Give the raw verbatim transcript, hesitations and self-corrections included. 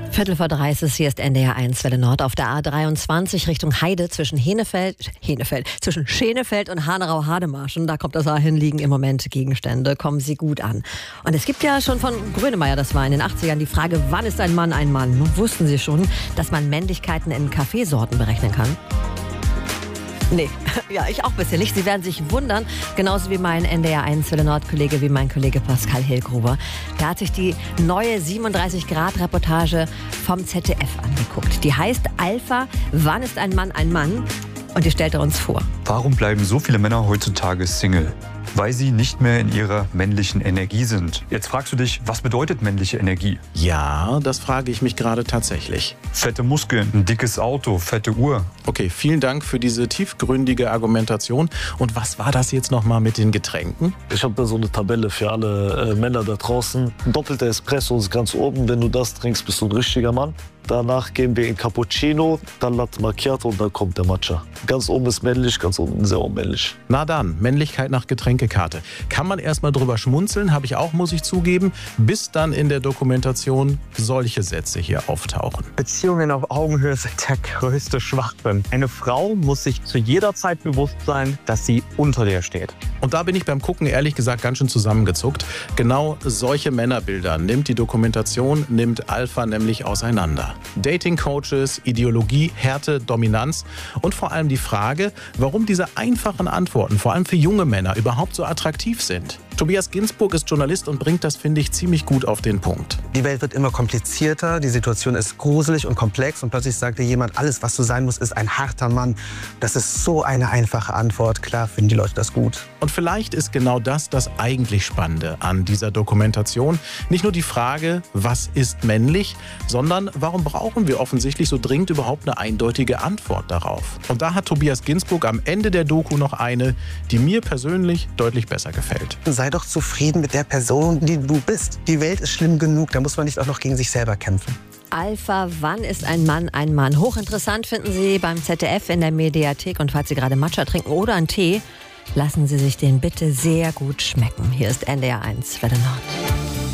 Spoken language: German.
Viertel vor drei ist es, hier ist N D R eins Welle Nord auf der A dreiundzwanzig Richtung Heide zwischen Henefeld, Henefeld, zwischen Schenefeld und Hanau-Hademarschen. Da kommt das A hin, liegen im Moment Gegenstände, kommen sie gut an. Und es gibt ja schon von Grönemeyer, das war in den achtzigern, die Frage, wann ist ein Mann ein Mann? Nun wussten Sie schon, dass man Männlichkeiten in Kaffeesorten berechnen kann? Nee, ja, ich auch bisher nicht. Sie werden sich wundern, genauso wie mein N D R eins Welle Nord-Kollege, wie mein Kollege Pascal Hillgruber. Der hat sich die neue siebenunddreißig Grad Reportage vom Z D F angeguckt. Die heißt Alpha, wann ist ein Mann ein Mann? Und die stellt er uns vor. Warum bleiben so viele Männer heutzutage Single? Weil sie nicht mehr in ihrer männlichen Energie sind. Jetzt fragst du dich, was bedeutet männliche Energie? Ja, das frage ich mich gerade tatsächlich. Fette Muskeln, ein dickes Auto, fette Uhr. Okay, vielen Dank für diese tiefgründige Argumentation. Und was war das jetzt nochmal mit den Getränken? Ich habe da so eine Tabelle für alle äh, Männer da draußen. Doppelter Espresso ist ganz oben. Wenn du das trinkst, bist du ein richtiger Mann. Danach gehen wir in Cappuccino, dann Latte Macchiato und dann kommt der Matcha. Ganz oben ist männlich, ganz unten sehr unmännlich. Na dann, Männlichkeit nach Getränkekarte. Kann man erstmal drüber schmunzeln, habe ich auch, muss ich zugeben, bis dann in der Dokumentation solche Sätze hier auftauchen. Beziehungen auf Augenhöhe sind der größte Schwachsinn. Eine Frau muss sich zu jeder Zeit bewusst sein, dass sie unter dir steht. Und da bin ich beim Gucken ehrlich gesagt ganz schön zusammengezuckt. Genau solche Männerbilder nimmt die Dokumentation, nimmt Alpha nämlich auseinander. Dating-Coaches, Ideologie, Härte, Dominanz und vor allem die Frage, warum diese einfachen Antworten, vor allem für junge Männer, überhaupt so attraktiv sind. Tobias Ginsburg ist Journalist und bringt das, finde ich, ziemlich gut auf den Punkt. Die Welt wird immer komplizierter, die Situation ist gruselig und komplex und plötzlich sagt dir jemand, alles, was du sein musst, ist ein harter Mann. Das ist so eine einfache Antwort. Klar finden die Leute das gut. Und vielleicht ist genau das das eigentlich Spannende an dieser Dokumentation. Nicht nur die Frage, was ist männlich, sondern warum brauchen wir offensichtlich so dringend überhaupt eine eindeutige Antwort darauf? Und da hat Tobias Ginsburg am Ende der Doku noch eine, die mir persönlich deutlich besser gefällt. Sei doch zufrieden mit der Person, die du bist. Die Welt ist schlimm genug, da muss man nicht auch noch gegen sich selber kämpfen. Alpha, wann ist ein Mann ein Mann? Hochinteressant finden Sie beim Z D F in der Mediathek. Und falls Sie gerade Matcha trinken oder einen Tee, lassen Sie sich den bitte sehr gut schmecken. Hier ist N D R eins Welle Nord.